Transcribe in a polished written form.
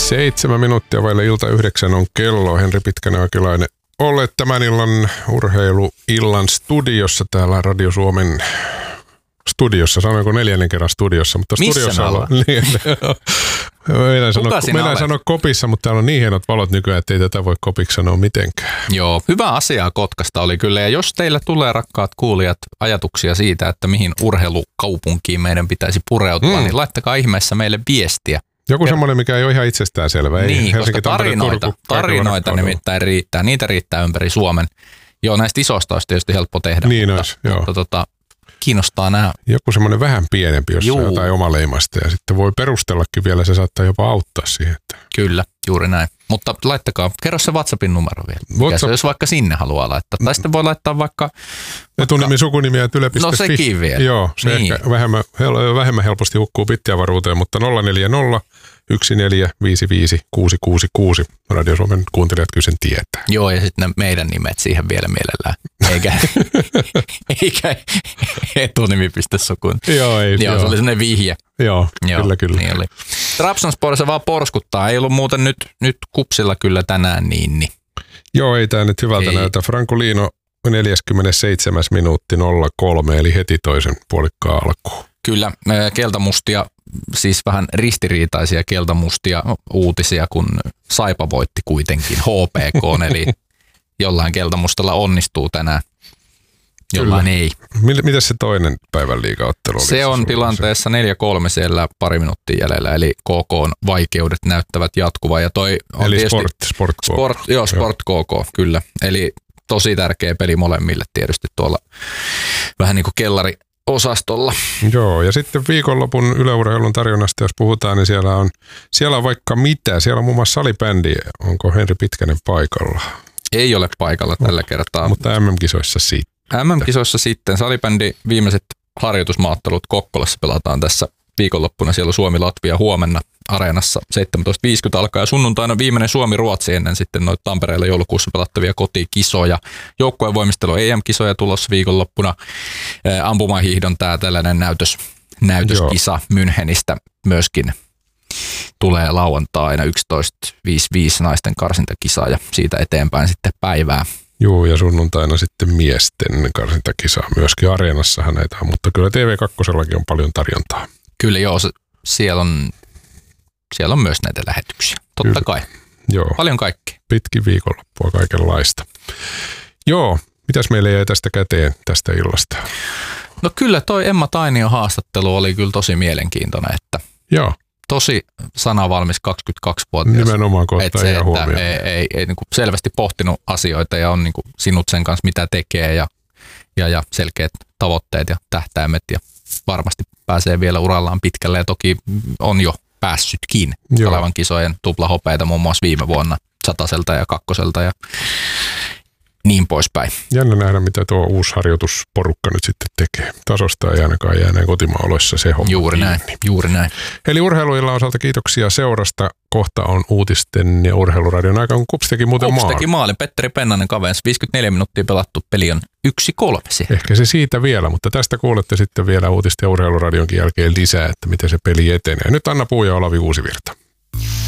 7 minuuttia vaille ilta 9 on kello. Henri Pitkänen-Akilainen, olet tämän illan urheiluillan studiossa täällä Radio Suomen studiossa. Sanoinko 4. kerran studiossa, mutta missä studiossa ollaan. Minä sanoa kopissa, mutta täällä on niin hienot valot nykyään, että ei tätä voi kopiksi sanoa mitenkään. Joo, hyvä asiaa Kotkasta oli kyllä. Ja jos teillä tulee, rakkaat kuulijat, ajatuksia siitä, että mihin urheilukaupunkiin meidän pitäisi pureutua, niin laittakaa ihmeessä meille viestiä. Joku semmoinen, mikä ei ole ihan itsestäänselvä. Niin, koska tarinoita nimittäin riittää. Niitä riittää ympäri Suomen. Joo, näistä isoista olisi tietysti helppo tehdä. Niin olisi, joo. Mutta kiinnostaa nämä. Joku semmoinen vähän pienempi, jossa on jotain omaleimasta ja sitten voi perustellakin vielä, se saattaa jopa auttaa siihen. Että... Kyllä, juuri näin. Mutta laittakaa, kerro se WhatsAppin numero vielä, jos vaikka sinne haluaa laittaa. Tai sitten voi laittaa vaikka etunimi, sukunimi ja yle.fi. No sekin vielä. Joo, se niin. Ehkä vähemmän helposti hukkuu pittiavaruuteen, mutta 040 1455 666. Radio Suomen kuuntelijat kyllä sen tietää. Joo, ja sitten meidän nimet siihen vielä mielellään. Eikä etunimi.sukun. Joo, se oli sellainen vihje. Joo, kyllä. Niin oli. Trabzonspor se vaan porskuttaa. Ei ollut muuten nyt kupsilla kyllä tänään niin. Joo, ei tämä nyt hyvältä näytä. Francolino 47. minuutti 03, eli heti toisen puolikkaan alkuun. Kyllä, keltamustia, siis vähän ristiriitaisia keltamustia uutisia, kun Saipa voitti kuitenkin HPK, eli jollain keltamustalla onnistuu tänään, jollain ei. Mitäs se toinen päivän liigaottelu oli? Se on tilanteessa 4-3 siellä pari minuuttia jäljellä, eli KK:n vaikeudet näyttävät jatkuvan. Ja toi on eli tietysti Sport KK, kyllä. Eli tosi tärkeä peli molemmille tietysti tuolla vähän niin kuin kellariosastolla. Joo, ja sitten viikonlopun yleurheilun tarjonnasta, jos puhutaan, niin siellä on vaikka mitä. Siellä on muun muassa salibändi. Onko Henri Pitkänen paikalla? Ei ole paikalla tällä kertaa. Mutta MM-kisoissa sitten. MM-kisoissa sitten. Salibändi viimeiset harjoitusmaattelut Kokkolassa pelataan tässä viikonloppuna. Siellä on Suomi-Latvia huomenna Areenassa 17.50 alkaa. Ja sunnuntaina viimeinen Suomi-Ruotsi ennen sitten noita Tampereella joulukuussa pelattavia kotikisoja. Joukkueen voimistelu EM-kisoja tulossa viikonloppuna. Ampumahiihdon tämä tällainen näytöskisa Münchenistä myöskin tulee lauantaina 11.55 naisten karsintakisa ja siitä eteenpäin sitten päivää. Joo, ja sunnuntaina sitten miesten karsintakisaa myöskin. Areenassahan näitä on, mutta kyllä TV2:llakin on paljon tarjontaa. Kyllä joo, siellä on myös näitä lähetyksiä, totta kyllä. Kai. Joo. Paljon kaikkea. Pitkin viikonloppua kaikenlaista. Joo, mitäs meille jäi tästä käteen tästä illasta? No kyllä toi Emma Tainion haastattelu oli kyllä tosi mielenkiintoinen, että joo. Tosi sanavalmis 22-vuotias. Nimenomaan kohta ja huomioon. Ei niin kuin selvästi pohtinut asioita ja on niin kuin sinut sen kanssa mitä tekee ja selkeät tavoitteet ja tähtäimet ja varmasti pääsee vielä urallaan pitkälle ja toki on jo päässytkin olevan kisojen tuplahopeita muun muassa viime vuonna 100 ja 2 ja niin poispäin. Jännä nähdä, mitä tuo uusi harjoitusporukka nyt sitten tekee. Tasosta ei ainakaan jää kotimaoloissa se homma. Juuri näin. Eli urheiluillan osalta kiitoksia seurasta. Kohta on uutisten ja urheiluradion aika, kun KuPS teki muuten maalin. Teki maalin. Petteri Pennanen kavensi. 54 minuuttia pelattu. Peli on 1-3. Ehkä se siitä vielä, mutta tästä kuulette sitten vielä uutisten ja urheiluradionkin jälkeen lisää, että miten se peli etenee. Nyt Anna Puu ja Olavi Uusivirta.